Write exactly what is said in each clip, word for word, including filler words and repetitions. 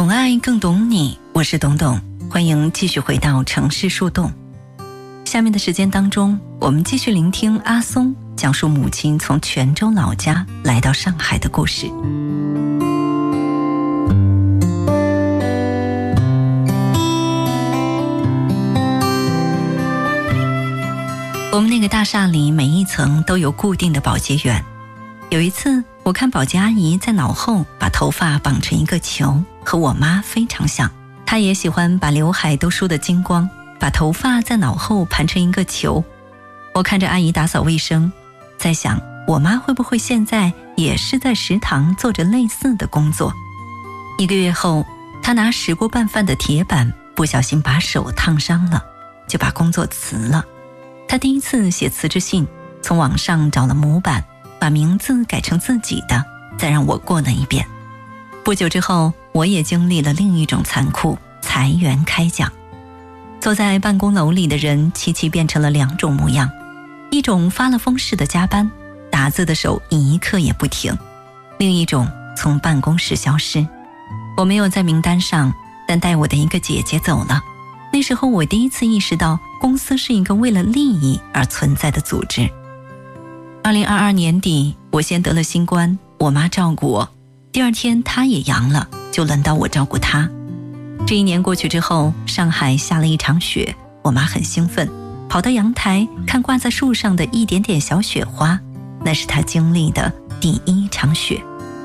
懂爱更懂你，我是董董，欢迎继续回到城市树洞。下面的时间当中，我们继续聆听阿松讲述母亲从泉州老家来到上海的故事。我们那个大厦里每一层都有固定的保洁员。有一次我看保洁阿姨在脑后把头发绑成一个球，和我妈非常像。她也喜欢把刘海都梳得精光，把头发在脑后盘成一个球。我看着阿姨打扫卫生，在想我妈会不会现在也是在食堂做着类似的工作。一个月后，她拿石锅拌饭的铁板不小心把手烫伤了，就把工作辞了。她第一次写辞职信，从网上找了模板，把名字改成自己的，再让我过了一遍。不久之后，我也经历了另一种残酷，裁员开奖。坐在办公楼里的人齐齐变成了两种模样，一种发了疯似的加班，打字的手一刻也不停，另一种从办公室消失。我没有在名单上，但带我的一个姐姐走了。那时候我第一次意识到，公司是一个为了利益而存在的组织。二零二二年底，我先得了新冠，我妈照顾我，第二天她也阳了，就轮到我照顾她。这一年过去之后，上海下了一场雪，我妈很兴奋，跑到阳台看挂在树上的一点点小雪花，那是她经历的第一场雪。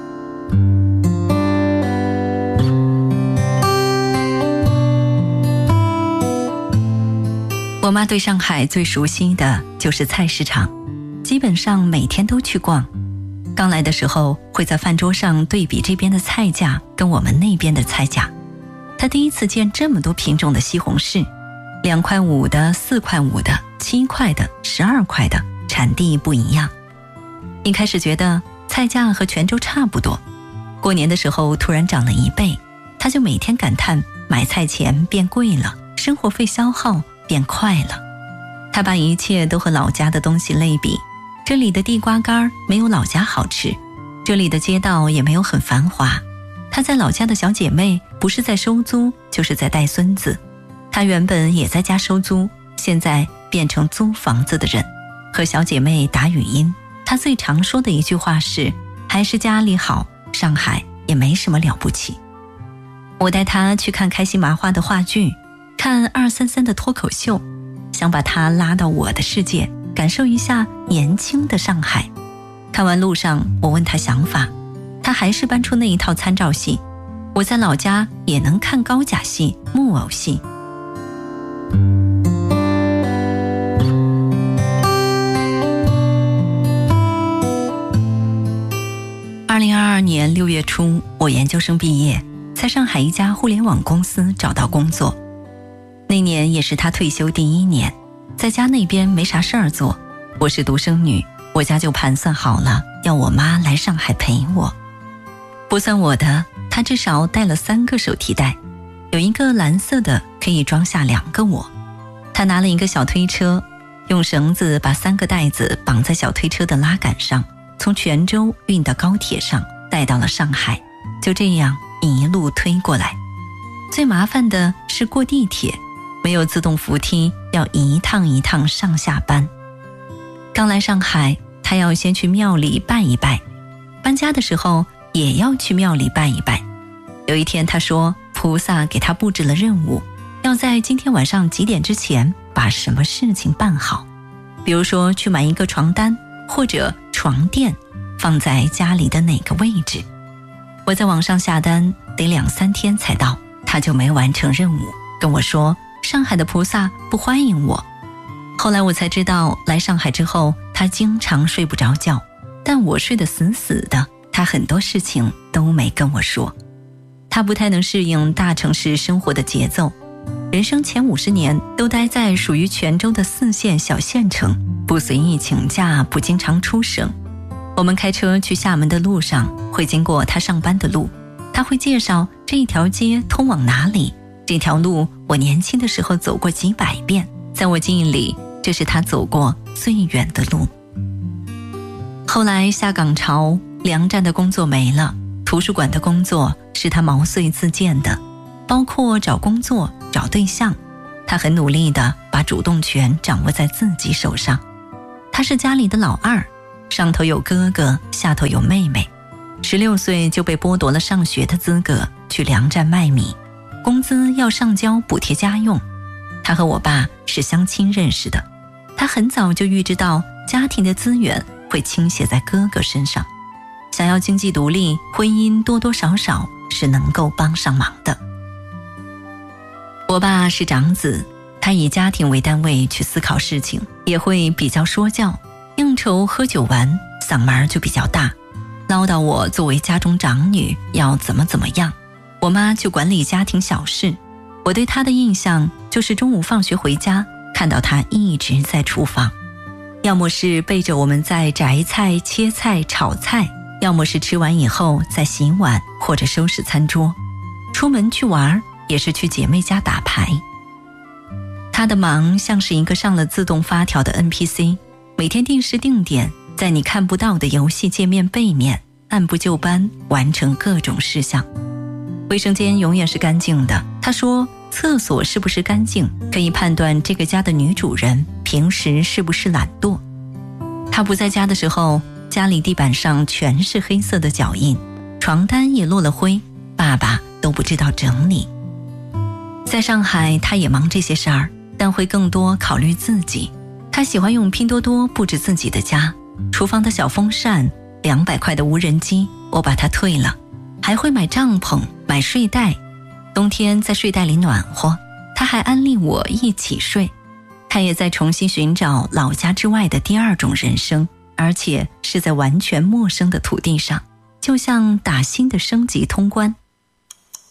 我妈对上海最熟悉的就是菜市场，基本上每天都去逛。刚来的时候会在饭桌上对比这边的菜价跟我们那边的菜价。她第一次见这么多品种的西红柿，两块五的、四块五的、七块的、十二块的，产地不一样。一开始觉得菜价和泉州差不多，过年的时候突然涨了一倍，她就每天感叹买菜钱变贵了，生活费消耗变快了。她把一切都和老家的东西类比，这里的地瓜干没有老家好吃，这里的街道也没有很繁华。她在老家的小姐妹不是在收租，就是在带孙子。她原本也在家收租，现在变成租房子的人。和小姐妹打语音，她最常说的一句话是，还是家里好，上海也没什么了不起。我带她去看开心麻花的话剧，看二三三的脱口秀，想把她拉到我的世界，感受一下年轻的上海。看完路上，我问她想法，她还是搬出那一套参照系。我在老家也能看高甲戏、木偶戏。二零二二年六月初，我研究生毕业，在上海一家互联网公司找到工作。那年也是她退休第一年，在家那边没啥事儿做，我是独生女，我家就盘算好了要我妈来上海陪我。不算我的，她至少带了三个手提袋，有一个蓝色的可以装下两个我。她拿了一个小推车，用绳子把三个袋子绑在小推车的拉杆上，从泉州运到高铁上，带到了上海，就这样一路推过来。最麻烦的是过地铁，没有自动扶梯，要一趟一趟上下班。刚来上海，她要先去庙里拜一拜，搬家的时候也要去庙里拜一拜。有一天她说，菩萨给她布置了任务，要在今天晚上几点之前把什么事情办好，比如说去买一个床单，或者床垫放在家里的哪个位置。我在网上下单得两三天才到，她就没完成任务，跟我说上海的菩萨不欢迎我。后来我才知道，来上海之后她经常睡不着觉，但我睡得死死的，她很多事情都没跟我说。她不太能适应大城市生活的节奏，人生前五十年都待在属于泉州的四线小县城，不随意请假，不经常出省。我们开车去厦门的路上会经过她上班的路，她会介绍这一条街通往哪里，这条路我年轻的时候走过几百遍，在我记忆里这是她走过最远的路。后来下岗潮，粮站的工作没了， 图书馆的工作是他毛遂自荐的，包括找工作、找对象，他很努力地把主动权掌握在自己手上。他是家里的老二，上头有哥哥，下头有妹妹。十六岁就被剥夺了上学的资格，去粮站卖米，工资要上交补贴家用。他和我爸是相亲认识的，他很早就预知到家庭的资源会倾斜在哥哥身上，想要经济独立，婚姻多多少少是能够帮上忙的。我爸是长子，他以家庭为单位去思考事情，也会比较说教，应酬喝酒玩，嗓门就比较大，唠叨我作为家中长女要怎么怎么样。我妈就管理家庭小事，我对她的印象就是中午放学回家，看到她一直在厨房，要么是背着我们在摘菜、切菜、炒菜，要么是吃完以后在洗碗或者收拾餐桌。出门去玩也是去姐妹家打牌。她的忙像是一个上了自动发条的 N P C， 每天定时定点，在你看不到的游戏界面背面按部就班完成各种事项。卫生间永远是干净的，她说厕所是不是干净可以判断这个家的女主人平时是不是懒惰。她不在家的时候，家里地板上全是黑色的脚印，床单也落了灰，爸爸都不知道整理。在上海她也忙这些事儿，但会更多考虑自己。她喜欢用拼多多布置自己的家，厨房的小风扇，两百块的无人机我把它退了，还会买帐篷，买睡袋，冬天在睡袋里暖和。她还安利我一起睡。她也在重新寻找老家之外的第二种人生，而且是在完全陌生的土地上，就像打新的升级通关。